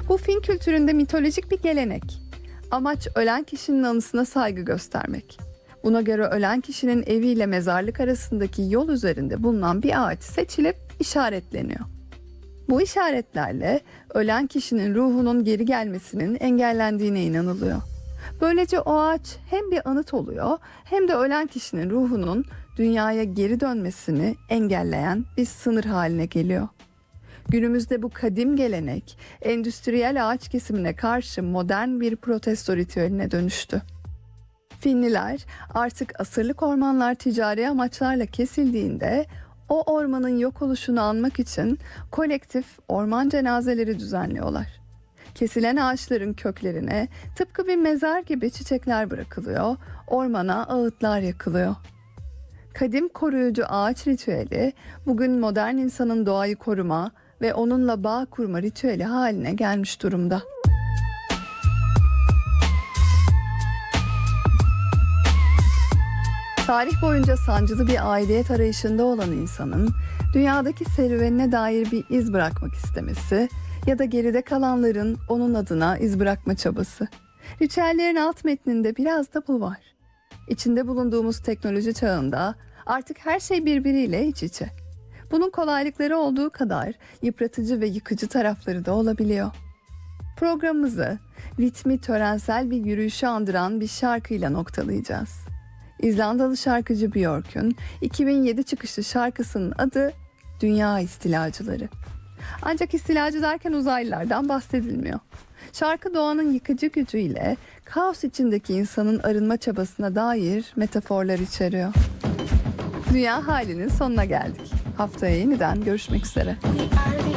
Bu Fin kültüründe mitolojik bir gelenek. Amaç ölen kişinin anısına saygı göstermek. Buna göre ölen kişinin eviyle mezarlık arasındaki yol üzerinde bulunan bir ağaç seçilip işaretleniyor. Bu işaretlerle ölen kişinin ruhunun geri gelmesinin engellendiğine inanılıyor. Böylece o ağaç hem bir anıt oluyor hem de ölen kişinin ruhunun dünyaya geri dönmesini engelleyen bir sınır haline geliyor. Günümüzde bu kadim gelenek endüstriyel ağaç kesimine karşı modern bir protesto ritüeline dönüştü. Finliler artık asırlık ormanlar ticari amaçlarla kesildiğinde o ormanın yok oluşunu anmak için kolektif orman cenazeleri düzenliyorlar. Kesilen ağaçların köklerine tıpkı bir mezar gibi çiçekler bırakılıyor, ormana ağıtlar yakılıyor. Kadim koruyucu ağaç ritüeli bugün modern insanın doğayı koruma ve onunla bağ kurma ritüeli haline gelmiş durumda. Tarih boyunca sancılı bir aidiyet arayışında olan insanın dünyadaki serüvenine dair bir iz bırakmak istemesi ya da geride kalanların onun adına iz bırakma çabası. Ritüellerin alt metninde biraz da bu var. İçinde bulunduğumuz teknoloji çağında artık her şey birbiriyle iç içe. Bunun kolaylıkları olduğu kadar yıpratıcı ve yıkıcı tarafları da olabiliyor. Programımızı ritmi törensel bir yürüyüşü andıran bir şarkıyla noktalayacağız. İzlandalı şarkıcı Björk'ün 2007 çıkışlı şarkısının adı Dünya İstilacıları. Ancak istilacı derken uzaylılardan bahsedilmiyor. Şarkı doğanın yıkıcı gücüyle kaos içindeki insanın arınma çabasına dair metaforlar içeriyor. Dünya halinin sonuna geldik. Haftaya yeniden görüşmek üzere.